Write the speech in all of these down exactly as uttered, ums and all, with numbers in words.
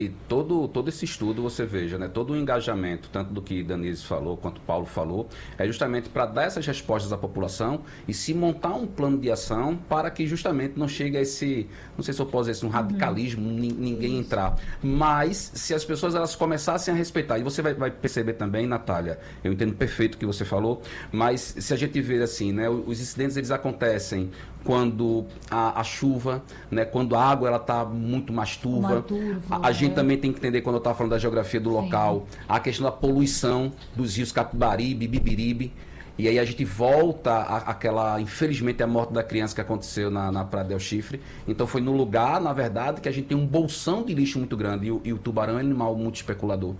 E todo, todo esse estudo, você veja, né, todo o engajamento, tanto do que Danise falou, quanto Paulo falou, é justamente para dar essas respostas à população e se montar um plano de ação para que justamente não chegue a esse, não sei se eu posso dizer, um radicalismo, uhum. ninguém entrar. Mas, se as pessoas elas começassem a respeitar, e você vai, vai perceber também, Natália, eu entendo perfeito o que você falou, mas se a gente ver assim, né, os incidentes eles acontecem quando a, a chuva, né, quando a água ela está muito mais turva, a, a gente também tem que entender, quando eu estava falando da geografia do local, sim, a questão da poluição dos rios Capibaribe, Bibiribe, e aí a gente volta àquela, infelizmente, a morte da criança que aconteceu na, na Praia del Chifre. Então foi no lugar, na verdade, que a gente tem um bolsão de lixo muito grande, e o, e o tubarão é um animal muito especulador.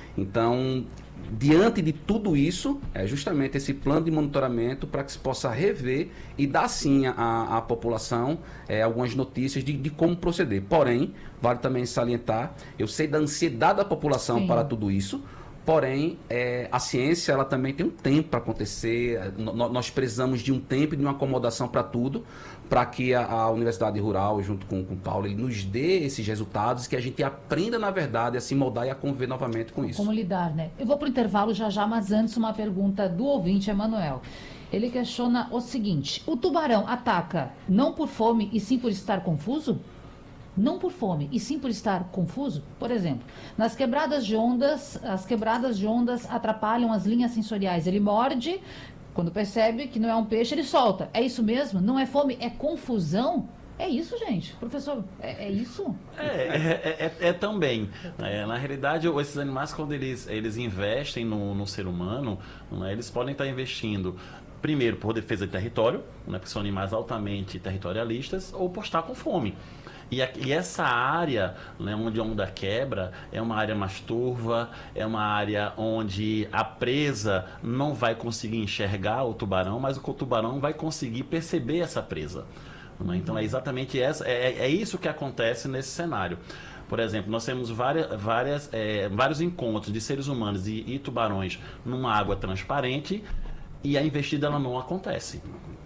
Então, diante de tudo isso, é justamente esse plano de monitoramento para que se possa rever e dar sim à, à população é, algumas notícias de, de como proceder. Porém, vale também salientar, eu sei da ansiedade da população sim. para tudo isso, porém, é, a ciência ela também tem um tempo para acontecer, no, nós precisamos de um tempo e de uma acomodação para tudo, para que a, a Universidade Rural, junto com, com o Paulo, ele nos dê esses resultados, que a gente aprenda, na verdade, a se moldar e a conviver novamente com isso. Como lidar, né? Eu vou para o intervalo já já, mas antes uma pergunta do ouvinte, Emanuel. Ele questiona o seguinte: o tubarão ataca não por fome e sim por estar confuso? Não por fome, e sim por estar confuso? Por exemplo, nas quebradas de ondas, as quebradas de ondas atrapalham as linhas sensoriais. Ele morde, quando percebe que não é um peixe, ele solta. É isso mesmo? Não é fome, é confusão? É isso, gente. Professor, é, é isso? É, é, é, é também. É, na realidade, esses animais, quando eles, eles investem no, no ser humano, né, eles podem estar investindo, primeiro, por defesa de território, né, porque são animais altamente territorialistas, ou por estar com fome. E, a, e essa área, né, onde a onda quebra, é uma área mais turva, é uma área onde a presa não vai conseguir enxergar o tubarão, mas o tubarão vai conseguir perceber essa presa. Né? Então é exatamente essa, é, é isso que acontece nesse cenário. Por exemplo, nós temos várias, várias, é, vários encontros de seres humanos e, e tubarões numa água transparente, e a investida ela não acontece.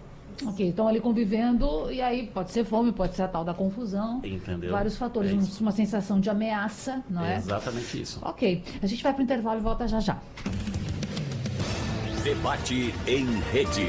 Ok, estão ali convivendo, e aí pode ser fome, pode ser a tal da confusão. Entendeu? Vários fatores, é uma sensação de ameaça, não é? É exatamente isso. Ok, a gente vai para o intervalo e volta já já. Debate em rede.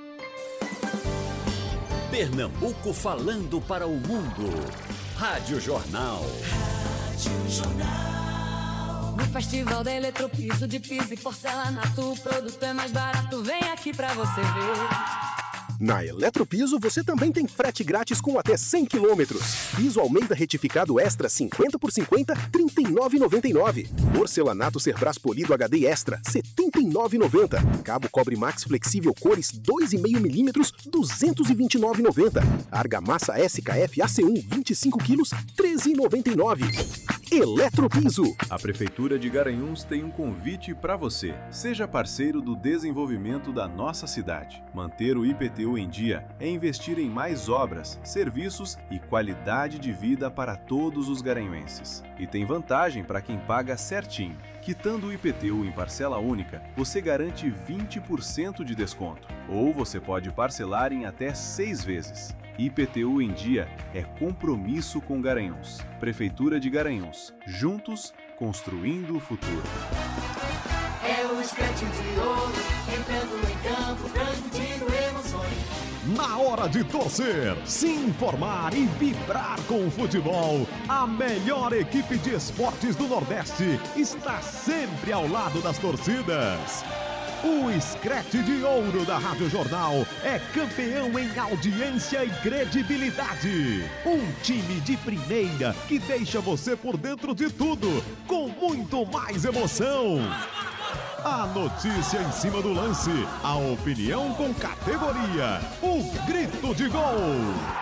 Pernambuco falando para o mundo. Rádio Jornal. Rádio Jornal. No Festival da Eletropiso de piso e porcelanato, o produto é mais barato, vem aqui pra você ver. Na Eletropiso você também tem frete grátis com até cem quilômetros. Piso Almeida retificado extra cinquenta por cinquenta, trinta e nove reais e noventa e nove centavos. Porcelanato Cerbras polido H D extra, setenta e nove reais e noventa centavos. Cabo cobre Max flexível cores dois vírgula cinco milímetros, duzentos e vinte e nove reais e noventa centavos. Argamassa S K F A C um, vinte e cinco quilos, treze reais e noventa e nove centavos. Eletropiso. A Prefeitura de Garanhuns tem um convite para você. Seja parceiro do desenvolvimento da nossa cidade. Manter o I P T U em dia é investir em mais obras, serviços e qualidade de vida para todos os garanhuenses. E tem vantagem para quem paga certinho. Quitando o I P T U em parcela única, você garante vinte por cento de desconto. Ou você pode parcelar em até seis vezes. I P T U em dia é compromisso com Garanhuns. Prefeitura de Garanhuns. Juntos, construindo o futuro. É o Scratch de ouro, entrando em campo, transmitindo emoções. Na hora de torcer, se informar e vibrar com o futebol, a melhor equipe de esportes do Nordeste está sempre ao lado das torcidas. O Scratch de Ouro da Rádio Jornal é campeão em audiência e credibilidade. Um time de primeira que deixa você por dentro de tudo, com muito mais emoção. A notícia em cima do lance, a opinião com categoria, o grito de gol.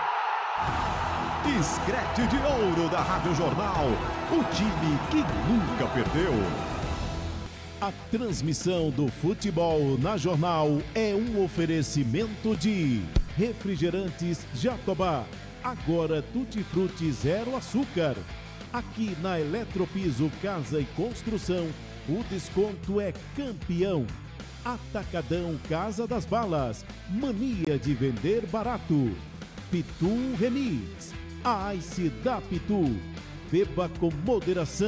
Scratch de Ouro da Rádio Jornal, o time que nunca perdeu. A transmissão do futebol na Jornal é um oferecimento de Refrigerantes Jatobá, agora tutti-frutti zero açúcar. Aqui na Eletropiso Casa e Construção, o desconto é campeão. Atacadão Casa das Balas, mania de vender barato. Pitu Remix, a Ice da Pitu. Beba com moderação.